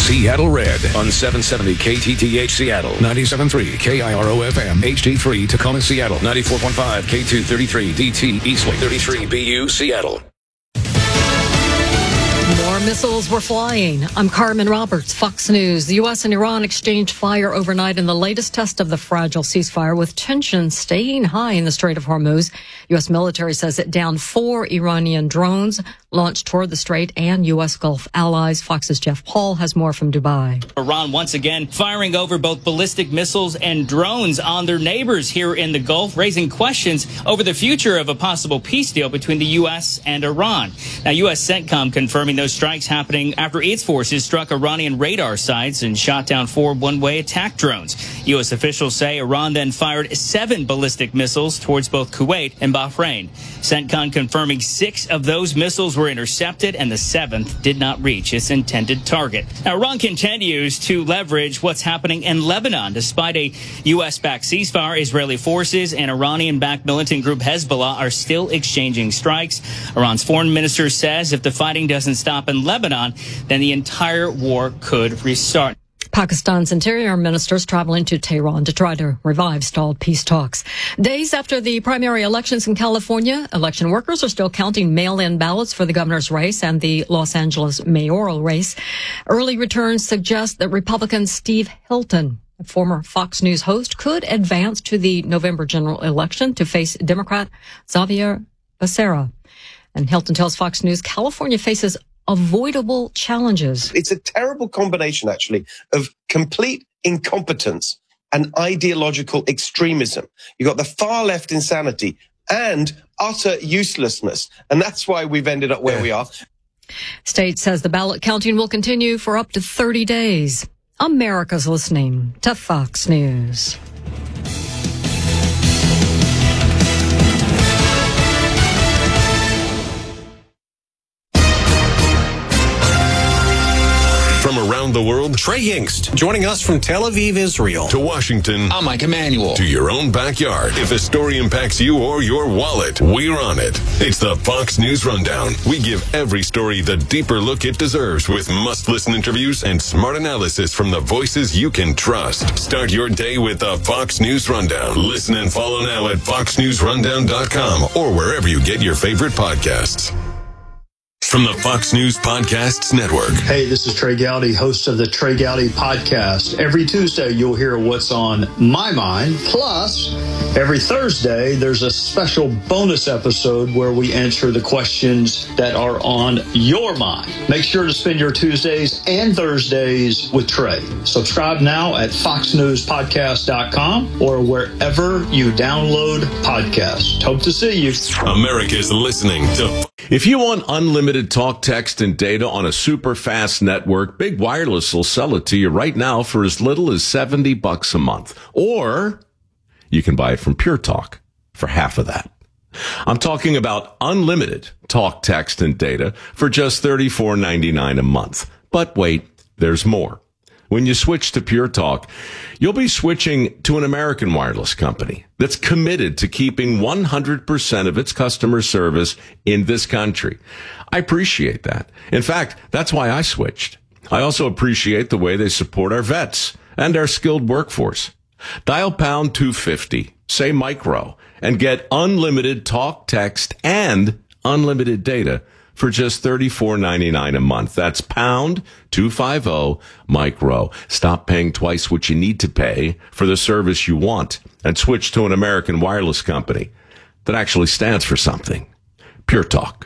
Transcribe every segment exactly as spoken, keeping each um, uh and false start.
Seattle Red on seven seventy K T T H Seattle, ninety-seven point three K I R O F M, H D three Tacoma Seattle, ninety-four point five K two thirty-three D T Eastway, thirty-three B U Seattle. More missiles were flying. I'm Carmen Roberts, Fox News. The U S and Iran exchanged fire overnight in the latest test of the fragile ceasefire, with tensions staying high in the Strait of Hormuz. U S military says it downed four Iranian drones launched toward the strait and U S Gulf allies. Fox's Jeff Paul has more from Dubai. Iran once again firing over both ballistic missiles and drones on their neighbors here in the Gulf, raising questions over the future of a possible peace deal between the U S and Iran. Now, U S CENTCOM confirming those strikes happening after its forces struck Iranian radar sites and shot down four one-way attack drones. U S officials say Iran then fired seven ballistic missiles towards both Kuwait and Bahrain. CENTCOM confirming six of those missiles were intercepted and the seventh did not reach its intended target. Now, Iran continues to leverage what's happening in Lebanon. Despite a U S-backed ceasefire, Israeli forces and Iranian-backed militant group Hezbollah are still exchanging strikes. Iran's foreign minister says if the fighting doesn't stop in Lebanon, then the entire war could restart. Pakistan's interior ministers traveling to Tehran to try to revive stalled peace talks. Days after the primary elections in California, election workers are still counting mail-in ballots for the governor's race and the Los Angeles mayoral race. Early returns suggest that Republican Steve Hilton, a former Fox News host, could advance to the November general election to face Democrat Xavier Becerra. And Hilton tells Fox News California faces avoidable challenges. It's a terrible combination, actually, of complete incompetence and ideological extremism. You've got the far left insanity and utter uselessness. And that's why we've ended up where yeah. we are. State says the ballot counting will continue for up to thirty days. America's listening to Fox News. From around the world, Trey Yingst, joining us from Tel Aviv, Israel. To Washington, I'm Mike Emanuel. To your own backyard. If a story impacts you or your wallet, we're on it. It's the Fox News Rundown. We give every story the deeper look it deserves with must-listen interviews and smart analysis from the voices you can trust. Start your day with the Fox News Rundown. Listen and follow now at fox news rundown dot com or wherever you get your favorite podcasts. From the Fox News Podcasts Network. Hey, this is Trey Gowdy, host of the Trey Gowdy Podcast. Every Tuesday, you'll hear what's on my mind. Plus, every Thursday, there's a special bonus episode where we answer the questions that are on your mind. Make sure to spend your Tuesdays and Thursdays with Trey. Subscribe now at fox news podcast dot com or wherever you download podcasts. Hope to see you. America's listening to... If you want unlimited talk, text, and data on a super fast network, Big Wireless will sell it to you right now for as little as seventy bucks a month. Or you can buy it from Pure Talk for half of that. I'm talking about unlimited talk, text, and data for just thirty-four ninety-nine a month. But wait, there's more. When you switch to Pure Talk, you'll be switching to an American wireless company that's committed to keeping one hundred percent of its customer service in this country. I appreciate that. In fact, that's why I switched. I also appreciate the way they support our vets and our skilled workforce. Dial pound two fifty, say micro, and get unlimited talk, text, and unlimited data for just thirty-four ninety-nine a month. That's pound two fifty micro. Stop paying twice what you need to pay for the service you want and switch to an American wireless company that actually stands for something. Pure Talk.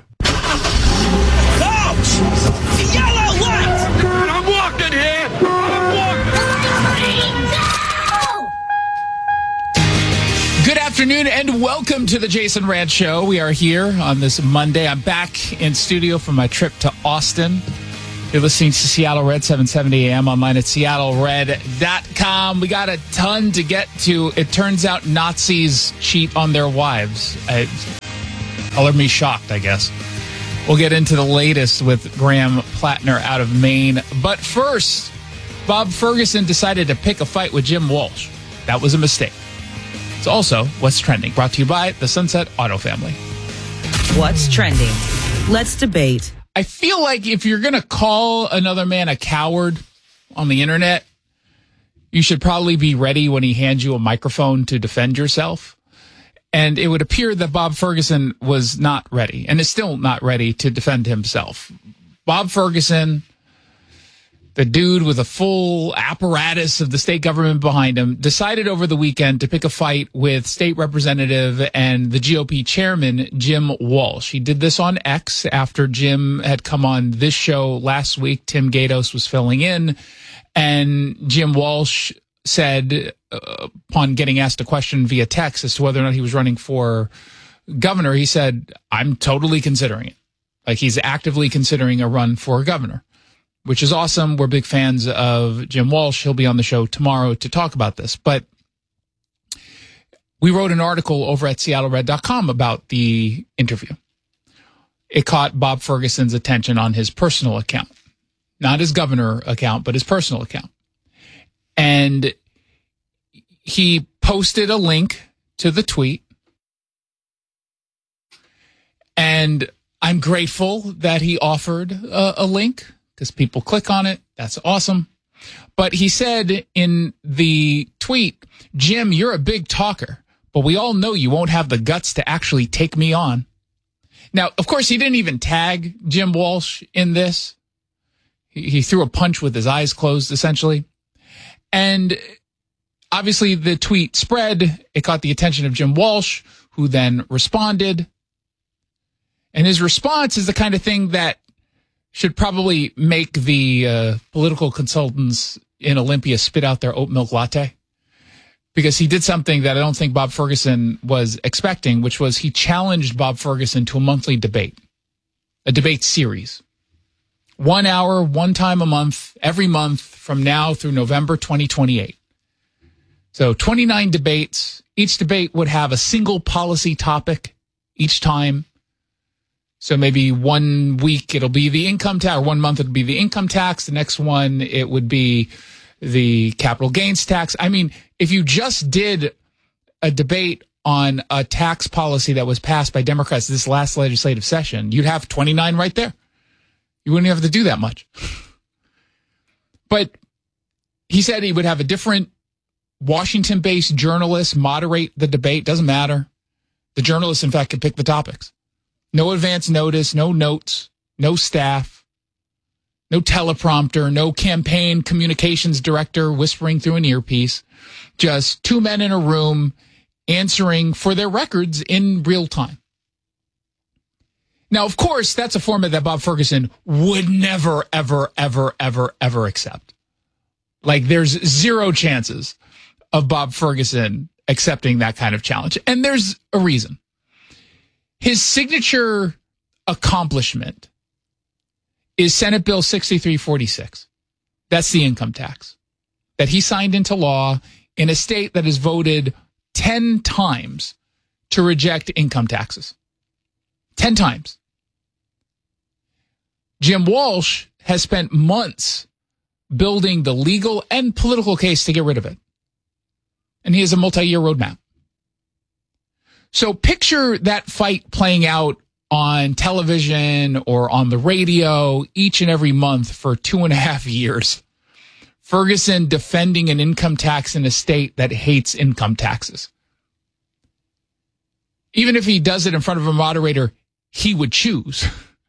Coach! Yellow light! God, I'm walking here! I'm walking! Good afternoon and welcome to the Jason Rant Show. We are here on this Monday. I'm back in studio from my trip to Austin. You're listening to Seattle Red, seven seventy A M, online at seattle red dot com. We got a ton to get to. It turns out Nazis cheat on their wives. I, color me shocked, I guess. We'll get into the latest with Graham Plattner out of Maine. But first, Bob Ferguson decided to pick a fight with Jim Walsh. That was a mistake. It's also What's Trending, brought to you by the Sunset Auto Family. What's trending? Let's debate. I feel like if you're going to call another man a coward, on the internet, you should probably be ready when he hands you a microphone to defend yourself. And it would appear that Bob Ferguson was not ready and is still not ready to defend himself. Bob Ferguson, the dude with a full apparatus of the state government behind him, decided over the weekend to pick a fight with state representative and the G O P chairman, Jim Walsh. He did this on X after Jim had come on this show last week. Tim Gatos was filling in, and Jim Walsh said, uh, upon getting asked a question via text as to whether or not he was running for governor, he said, I'm totally considering it. Like, he's actively considering a run for governor, which is awesome. We're big fans of Jim Walsh. He'll be on the show tomorrow to talk about this. But we wrote an article over at Seattle Red dot com about the interview. It caught Bob Ferguson's attention on his personal account. Not his governor account, but his personal account. And he posted a link to the tweet. And I'm grateful that he offered a, a link, because people click on it. That's awesome. But he said in the tweet, Jim, you're a big talker, but we all know you won't have the guts to actually take me on. Now, of course, he didn't even tag Jim Walsh in this. He, he threw a punch with his eyes closed, essentially. And obviously the tweet spread. It caught the attention of Jim Walsh, who then responded. And his response is the kind of thing that should probably make the uh, political consultants in Olympia spit out their oat milk latte, because he did something that I don't think Bob Ferguson was expecting, which was he challenged Bob Ferguson to a monthly debate, a debate series. One hour, one time a month, every month from now through November twenty twenty-eight. So twenty-nine debates. Each debate would have a single policy topic each time. So maybe one week it'll be the income tax, or one month it'll be the income tax. The next one, it would be the capital gains tax. I mean, if you just did a debate on a tax policy that was passed by Democrats this last legislative session, you'd have twenty-nine right there. You wouldn't have to do that much. But he said he would have a different Washington-based journalist moderate the debate. Doesn't matter. The journalist, in fact, could pick the topics. No advance notice, no notes, no staff, no teleprompter, no campaign communications director whispering through an earpiece. Just two men in a room answering for their records in real time. Now, of course, that's a format that Bob Ferguson would never, ever, ever, ever, ever accept. Like, there's zero chances of Bob Ferguson accepting that kind of challenge. And there's a reason. His signature accomplishment is Senate Bill sixty-three forty-six. That's the income tax that he signed into law in a state that has voted ten times to reject income taxes. ten times. Jim Walsh has spent months building the legal and political case to get rid of it. And he has a multi-year roadmap. So picture that fight playing out on television or on the radio each and every month for two and a half years. Ferguson defending an income tax in a state that hates income taxes. Even if he does it in front of a moderator he would choose,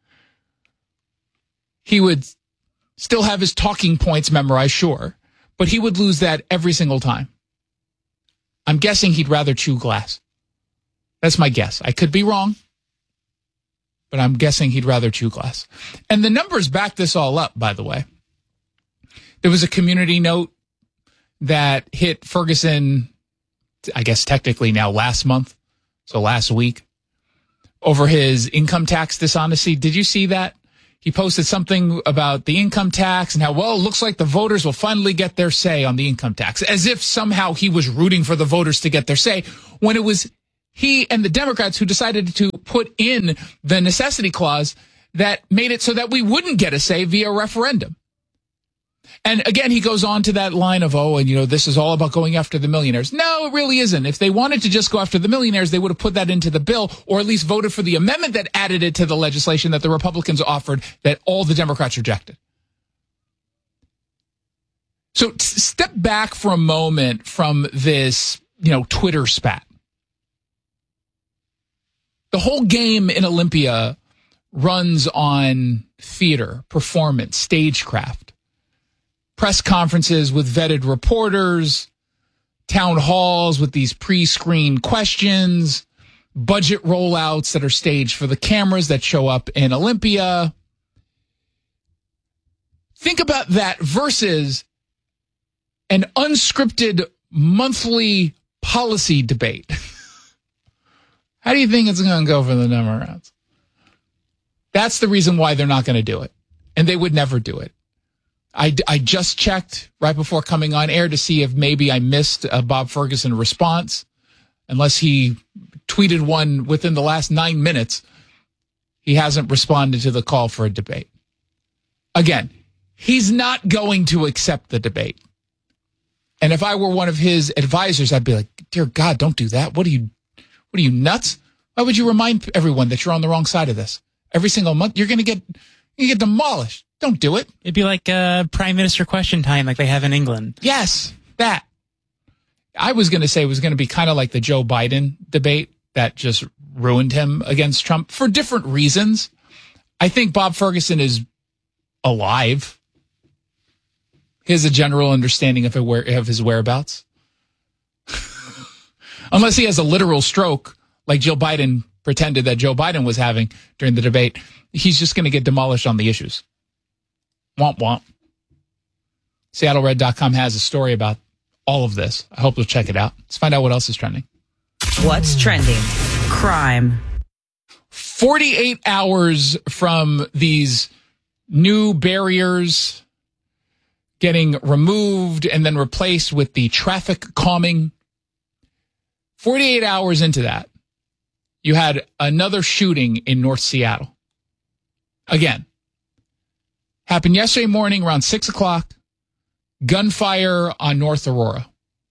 he would still have his talking points memorized, sure, but he would lose that every single time. I'm guessing he'd rather chew glass. That's my guess. I could be wrong, but I'm guessing he'd rather chew glass. And the numbers back this all up, by the way. There was a community note that hit Ferguson, I guess technically now last month, so last week, over his income tax dishonesty. Did you see that? He posted something about the income tax and how, well, it looks like the voters will finally get their say on the income tax, as if somehow he was rooting for the voters to get their say, when it was he and the Democrats who decided to put in the necessity clause that made it so that we wouldn't get a say via referendum. And again, he goes on to that line of, oh, and you know, this is all about going after the millionaires. No, it really isn't. If they wanted to just go after the millionaires, they would have put that into the bill, or at least voted for the amendment that added it to the legislation that the Republicans offered that all the Democrats rejected. So t- step back for a moment from this, you know, Twitter spat. The whole game in Olympia runs on theater, performance, stagecraft, press conferences with vetted reporters, town halls with these pre-screened questions, budget rollouts that are staged for the cameras that show up in Olympia. Think about that versus an unscripted monthly policy debate. How do you think it's going to go for the Democrats? That's the reason why they're not going to do it. And they would never do it. I, I just checked right before coming on air to see if maybe I missed a Bob Ferguson response. Unless he tweeted one within the last nine minutes, he hasn't responded to the call for a debate. Again, he's not going to accept the debate. And if I were one of his advisors, I'd be like, dear God, don't do that. What are you, what are you, nuts? Why would you remind everyone that you're on the wrong side of this? Every single month, you're going to get, you get demolished. Don't do it. It'd be like uh, Prime Minister question time like they have in England. Yes, that. I was going to say it was going to be kind of like the Joe Biden debate that just ruined him against Trump for different reasons. I think Bob Ferguson is alive. He has a general understanding of, of his whereabouts. Unless he has a literal stroke like Joe Biden pretended that Joe Biden was having during the debate, he's just going to get demolished on the issues. Womp womp. Seattle Red dot com has a story about all of this. I hope you'll check it out. Let's find out what else is trending. What's trending? Crime. forty-eight hours from these new barriers getting removed and then replaced with the traffic calming. forty-eight hours into that, you had another shooting in North Seattle. Again, happened yesterday morning around six o'clock. Gunfire on North Aurora.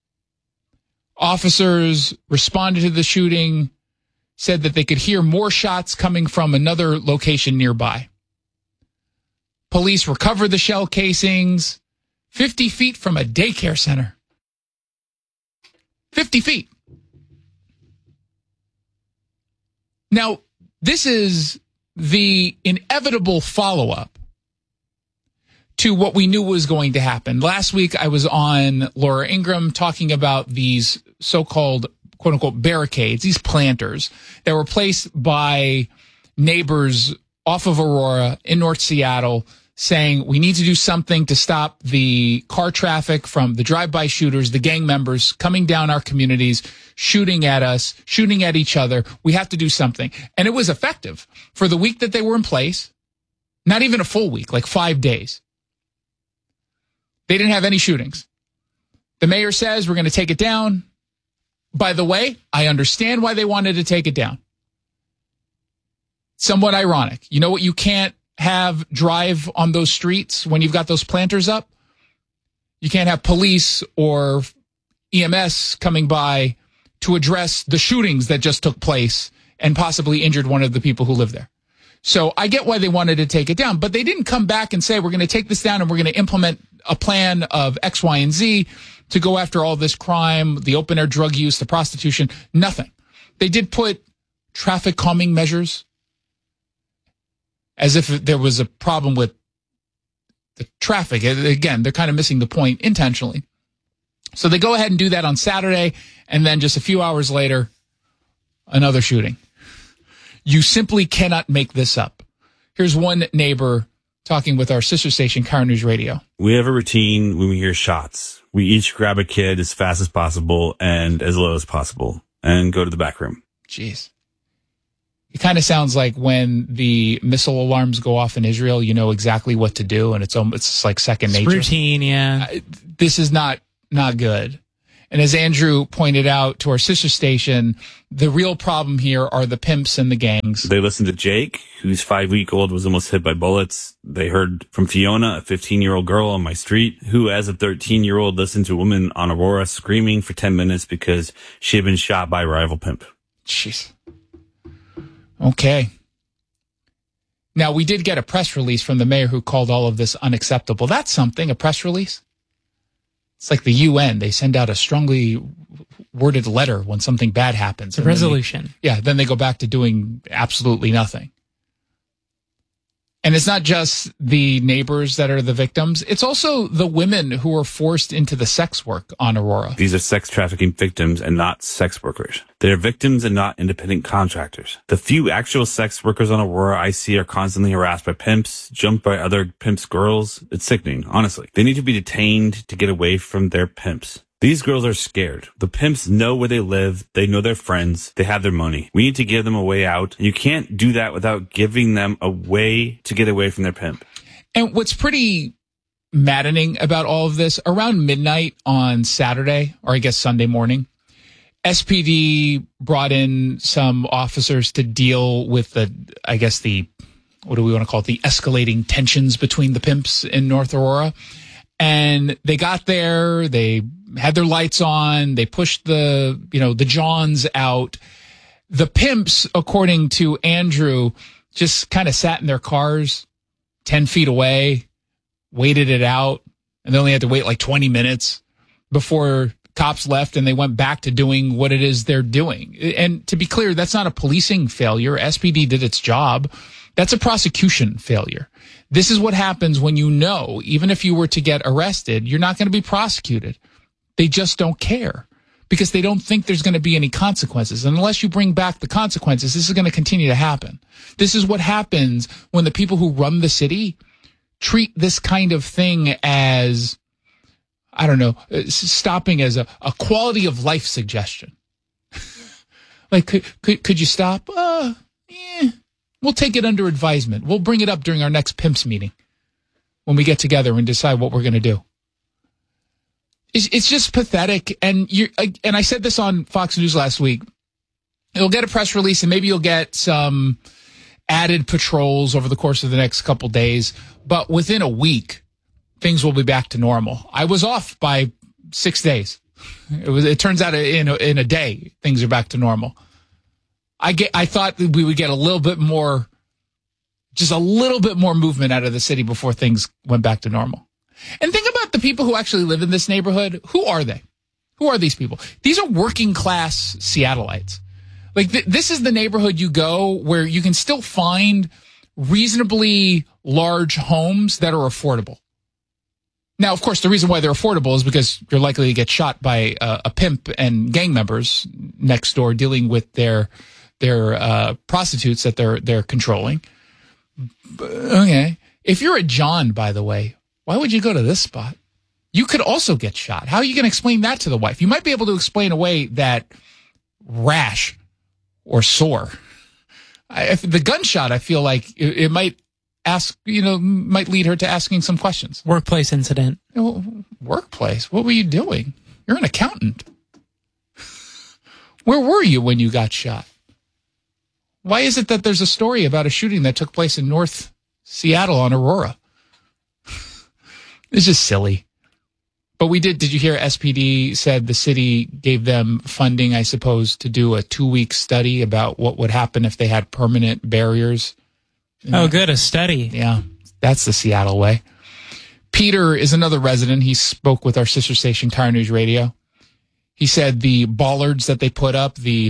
Officers responded to the shooting, said that they could hear more shots coming from another location nearby. Police recovered the shell casings fifty feet from a daycare center. fifty feet. Now, this is the inevitable follow-up to what we knew was going to happen. Last week, I was on Laura Ingraham talking about these so-called, quote-unquote, barricades, these planters that were placed by neighbors off of Aurora in North Seattle, saying we need to do something to stop the car traffic from the drive-by shooters, the gang members coming down our communities, shooting at us, shooting at each other. We have to do something. And it was effective. For the week that they were in place, not even a full week, like five days, they didn't have any shootings. The mayor says we're going to take it down. By the way, I understand why they wanted to take it down. Somewhat ironic. You know what you can't have drive on those streets when you've got those planters up? You can't have police or E M S coming by to address the shootings that just took place and possibly injured one of the people who live there. So I get why they wanted to take it down, but they didn't come back and say, we're going to take this down and we're going to implement a plan of X, Y, and Z to go after all this crime, the open air drug use, the prostitution, nothing. They did put traffic calming measures as if there was a problem with the traffic. Again, they're kind of missing the point intentionally. So they go ahead and do that on Saturday, and then just a few hours later, another shooting. You simply cannot make this up. Here's one neighbor talking with our sister station, Car News Radio. We have a routine when we hear shots. We each grab a kid as fast as possible and as low as possible and go to the back room. Jeez. It kind of sounds like when the missile alarms go off in Israel, you know exactly what to do, and it's almost, it's like second it's nature. Routine, yeah. Uh, this is not not good. And as Andrew pointed out to our sister station, the real problem here are the pimps and the gangs. They listened to Jake, who's five week old, was almost hit by bullets. They heard from Fiona, a fifteen-year-old girl on my street, who as a thirteen-year-old listened to a woman on Aurora screaming for ten minutes because she had been shot by a rival pimp. Jeez. Okay. Now, we did get a press release from the mayor who called all of this unacceptable. That's something, a press release. It's like the U N. They send out a strongly worded letter when something bad happens. The resolution. They, yeah, then they go back to doing absolutely nothing. And it's not just the neighbors that are the victims. It's also the women who are forced into the sex work on Aurora. These are sex trafficking victims and not sex workers. They're victims and not independent contractors. The few actual sex workers on Aurora I see are constantly harassed by pimps, jumped by other pimps' girls. It's sickening, honestly. They need to be detained to get away from their pimps. These girls are scared. The pimps know where they live. They know their friends. They have their money. We need to give them a way out. You can't do that without giving them a way to get away from their pimp. And what's pretty maddening about all of this, around midnight on Saturday, or I guess Sunday morning, S P D brought in some officers to deal with the, I guess the, what do we want to call it, the escalating tensions between the pimps in North Aurora. And they got there, they had their lights on, they pushed the, you know, the Johns out. The pimps, according to Andrew, just kind of sat in their cars ten feet away, waited it out, and they only had to wait like twenty minutes before cops left and they went back to doing what it is they're doing. And to be clear, that's not a policing failure. S P D did its job. That's a prosecution failure. This is what happens when you know, even if you were to get arrested, you're not going to be prosecuted. They just don't care because they don't think there's going to be any consequences. And unless you bring back the consequences, this is going to continue to happen. This is what happens when the people who run the city treat this kind of thing as, I don't know, stopping as a, a quality of life suggestion. Like, could, could, could you stop? Uh, yeah. We'll take it under advisement. We'll bring it up during our next pimps meeting when we get together and decide what we're going to do. It's, it's just pathetic. And you and I said this on Fox News last week. You'll get a press release and maybe you'll get some added patrols over the course of the next couple days. But within a week, things will be back to normal. I was off by six days. It was. It turns out in a, in a day, things are back to normal. I get. I thought that we would get a little bit more, just a little bit more movement out of the city before things went back to normal. And think about the people who actually live in this neighborhood. Who are they? Who are these people? These are working class Seattleites. Like th- this is the neighborhood you go where you can still find reasonably large homes that are affordable. Now, of course, the reason why they're affordable is because you're likely to get shot by uh, a pimp and gang members next door dealing with their their uh, prostitutes that they're they're controlling. Okay, if you're a John, by the way, why would you go to this spot? You could also get shot. How are you going to explain that to the wife? You might be able to explain away that rash or sore. I, if the gunshot, I feel like it, it might ask, you know, might lead her to asking some questions. Workplace incident. You know, workplace? What were you doing? You're an accountant. Where were you when you got shot? Why is it that there's a story about a shooting that took place in North Seattle on Aurora? It's just silly. But we did, did you hear S P D said the city gave them funding, I suppose, to do a two-week study about what would happen if they had permanent barriers? Oh, good, a study. Yeah, that's the Seattle way. Peter is another resident. He spoke with our sister station, Car News Radio. He said the bollards that they put up, the...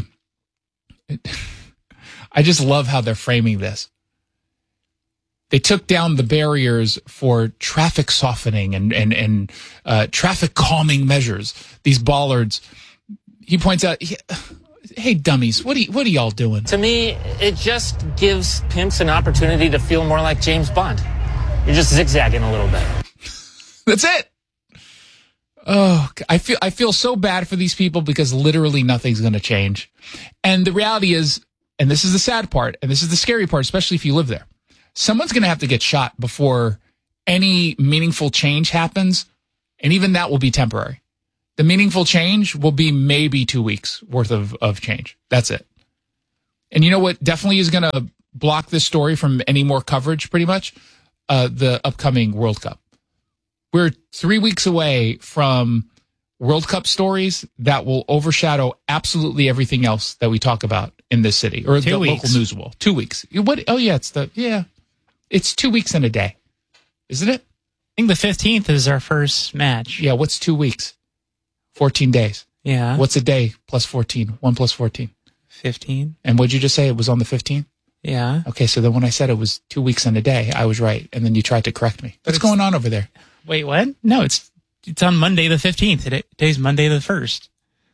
I just love how they're framing this. They took down the barriers for traffic softening and and and uh, traffic calming measures. These bollards. He points out, "Hey, dummies, what are you, what are y'all doing?" To me, it just gives pimps an opportunity to feel more like James Bond. You're just zigzagging a little bit. That's it. Oh, I feel I feel so bad for these people because literally nothing's going to change. And the reality is, and this is the sad part, and this is the scary part, especially if you live there. Someone's going to have to get shot before any meaningful change happens, and even that will be temporary. The meaningful change will be maybe two weeks worth of, of change. That's it. And you know what definitely is going to block this story from any more coverage, pretty much? Uh, the upcoming World Cup. We're three weeks away from World Cup stories that will overshadow absolutely everything else that we talk about in this city, or two the weeks. local news will. Two weeks. What? Oh, yeah, it's the, yeah. It's two weeks and a day, isn't it? think the fifteenth is our first match. Yeah, what's two weeks? fourteen days. Yeah. What's a day plus fourteen? one plus fourteen. fifteen. And what'd you just say? It was on the fifteenth? Yeah. Okay, so then when I said it was two weeks and a day, I was right. And then you tried to correct me. What's going on over there? Wait, what? No, it's it's on Monday the fifteenth. Today's Monday the first.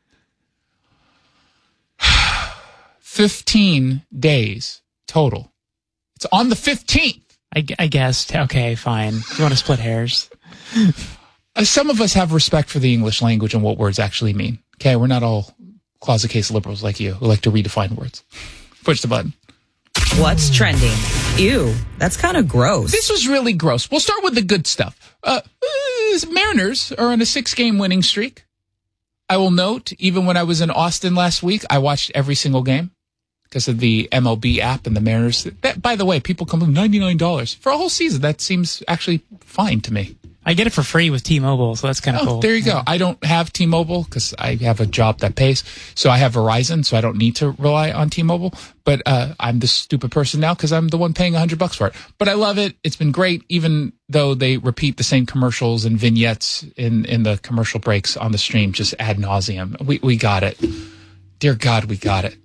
fifteen days total. It's on the fifteenth. I, I guess. Okay, fine. You want to split hairs? Uh, some of us have respect for the English language and what words actually mean. Okay, we're not all closet case liberals like you who like to redefine words. Push the button. What's trending? Ew, that's kind of gross. This was really gross. We'll start with the good stuff. Uh, uh, Mariners are on a six-game winning streak. I will note, even when I was in Austin last week, I watched every single game because of the M L B app and the Mariners. That, by the way, people come with ninety-nine dollars for a whole season. That seems actually fine to me. I get it for free with T-Mobile, so that's kind of oh, cool. There you go. Yeah. I don't have T-Mobile because I have a job that pays. So I have Verizon, so I don't need to rely on T-Mobile. But uh, I'm the stupid person now because I'm the one paying one hundred bucks for it. But I love it. It's been great, even though they repeat the same commercials and vignettes in, in the commercial breaks on the stream just ad nauseum. We, we got it. Dear God, we got it.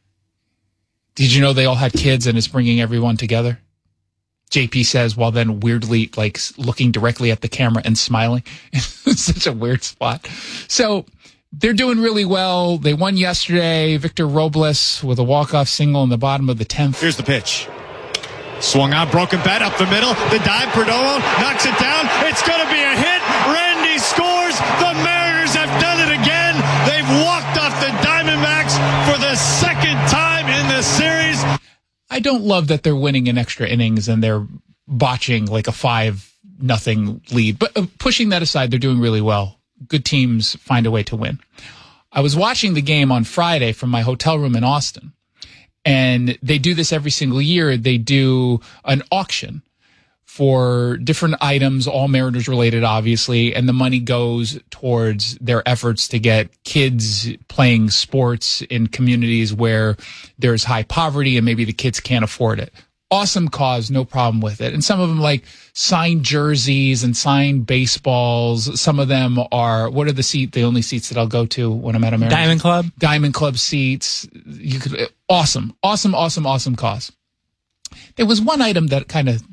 Did you know they all had kids and it's bringing everyone together? J P says, while then weirdly like looking directly at the camera and smiling. It's such a weird spot. So they're doing really well. They won yesterday. Victor Robles with a walk-off single in the bottom of the tenth. Here's the pitch. Swung on, broken bat up the middle. The dive, Perdomo knocks it down. It's going to be a hit. Randy scores. The Mariners have done it again. They've walked off the Diamondbacks for the second time in the series. I don't love that they're winning in extra innings and they're botching like a five nothing lead. But uh, pushing that aside, they're doing really well. Good teams find a way to win. I was watching the game on Friday from my hotel room in Austin, and they do this every single year. They do an auction for different items, all Mariners related, obviously, and the money goes towards their efforts to get kids playing sports in communities where there's high poverty and maybe the kids can't afford it. Awesome cause, no problem with it. And some of them like signed jerseys and signed baseballs. Some of them are, what are the seat, the only seats that I'll go to when I'm at a Mariners? Diamond Club? Diamond Club seats. You could, awesome, awesome, awesome, awesome cause. There was one item that kind of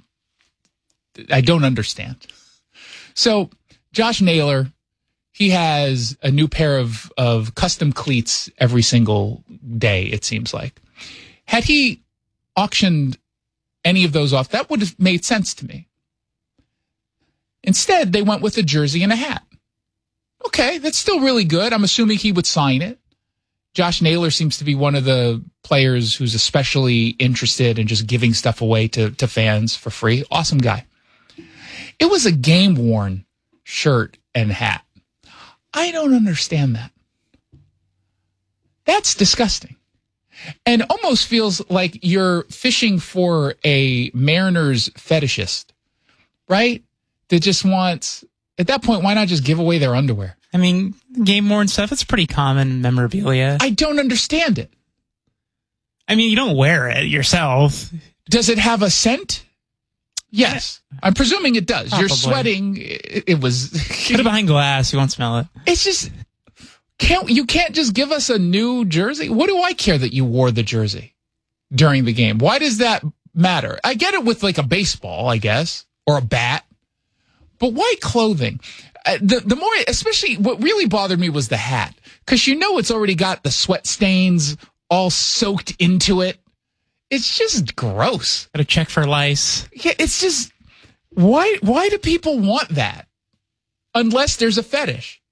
I don't understand. So Josh Naylor, he has a new pair of, of custom cleats every single day, it seems like. Had he auctioned any of those off, that would have made sense to me. Instead, they went with a jersey and a hat. Okay, that's still really good. I'm assuming he would sign it. Josh Naylor seems to be one of the players who's especially interested in just giving stuff away to, to fans for free. Awesome guy. It was a game-worn shirt and hat. I don't understand that. That's disgusting. And almost feels like you're fishing for a Mariners fetishist, right? That just wants, at that point, why not just give away their underwear? I mean, game-worn stuff, it's pretty common memorabilia. I don't understand it. I mean, you don't wear it yourself. Does it have a scent? Yes. I'm presuming it does. Probably. You're sweating. It, it was. Put it behind glass. You won't smell it. It's just, can't you can't just give us a new jersey? What do I care that you wore the jersey during the game? Why does that matter? I get it with like a baseball, I guess, or a bat. But why clothing? Uh, the, the more, especially what really bothered me was the hat. Because you know it's already got the sweat stains all soaked into it. It's just gross. Got to check for lice. Yeah, it's just, why why do people want that? Unless there's a fetish.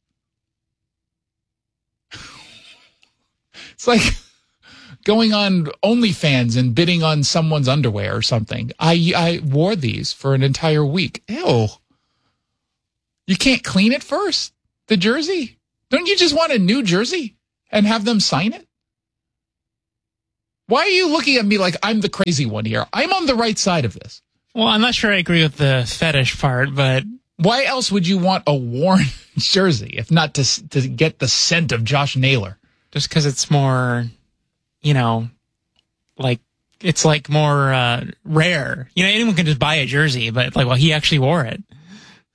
It's like going on OnlyFans and bidding on someone's underwear or something. I I wore these for an entire week. Ew. You can't clean it first? The jersey? Don't you just want a new jersey and have them sign it? Why are you looking at me like I'm the crazy one here? I'm on the right side of this. Well, I'm not sure I agree with the fetish part, but why else would you want a worn jersey if not to to get the scent of Josh Naylor? Just because it's more, you know, like it's like more uh, rare. You know, anyone can just buy a jersey, but like, well, he actually wore it.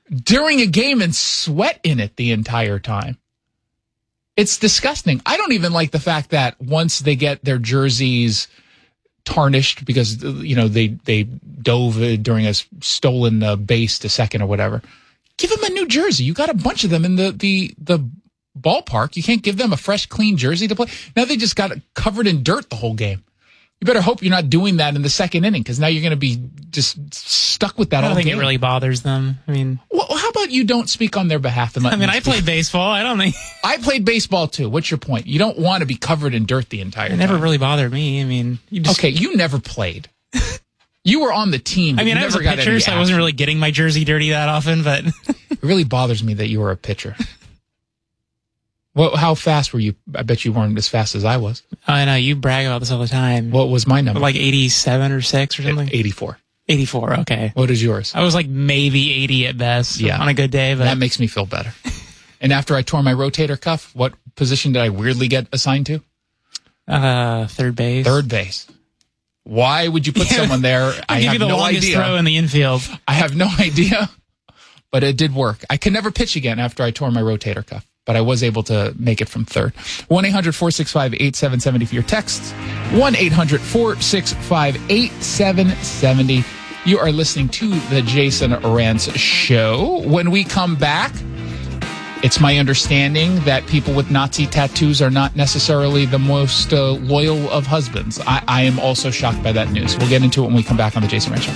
during a game and sweat in it the entire time. It's disgusting. I don't even like the fact that once they get their jerseys tarnished because, you know, they, they dove during a stolen uh, base to second or whatever, give them a new jersey. You got a bunch of them in the, the, the ballpark. You can't give them a fresh, clean jersey to play. Now they just got it covered in dirt the whole game. You better hope you're not doing that in the second inning because now you're going to be just stuck with that I don't all think game. it really bothers them. I mean, well, how about you don't speak on their behalf? And let I mean, me I speak? played baseball. I don't think I played baseball too. What's your point? You don't want to be covered in dirt the entire it time. never really bothered me. I mean, you just, okay, you never played. You were on the team. I mean, I was a pitcher, so I wasn't really getting my jersey dirty that often, but it really bothers me that you were a pitcher. Well, how fast were you? I bet you weren't as fast as I was. I know you brag about this all the time. What was my number? Like eighty-seven or six or something. eighty-four. eighty-four. Okay. What is yours? I was like maybe eighty at best. Yeah. On a good day, but that makes me feel better. And after I tore my rotator cuff, what position did I weirdly get assigned to? Uh, third base. Third base. Why would you put yeah. someone there? I give have you the no longest idea. Throw in the infield. I have no idea, but it did work. I could never pitch again after I tore my rotator cuff, but I was able to make it from third. one eight hundred four six five eight seven seven zero for your texts. one eight hundred four six five eight seven seven zero. You are listening to the Jason Rantz Show. When we come back, it's my understanding that people with Nazi tattoos are not necessarily the most uh, loyal of husbands. I, I am also shocked by that news. We'll get into it when we come back on the Jason Rantz Show.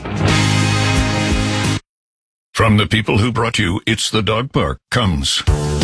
From the people who brought you It's the Dog Park comes